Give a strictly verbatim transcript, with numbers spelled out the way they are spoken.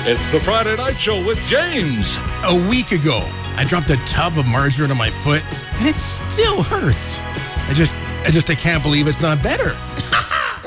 It's the Friday Night Show with James. A week ago, I dropped a tub of margarine on my foot, and it still hurts. I just, I just, I can't believe it's not better.